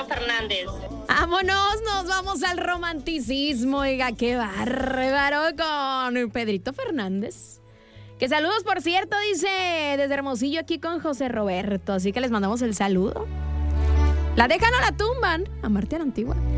Fernández. Vámonos, nos vamos al romanticismo. Oiga, qué bárbaro con Pedrito Fernández. Que saludos, por cierto, dice desde Hermosillo aquí con José Roberto. Así que les mandamos el saludo. La dejan o la tumban a Marte a la Antigua.